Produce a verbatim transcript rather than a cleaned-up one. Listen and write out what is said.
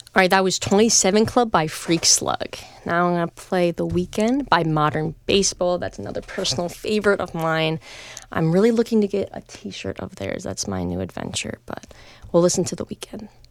All right, that was twenty-seven Club by Freak Slug. Now I'm going to play The Weeknd by Modern Baseball. That's another personal favorite of mine. I'm really looking to get a t-shirt of theirs. That's my new adventure, but we'll listen to The Weeknd.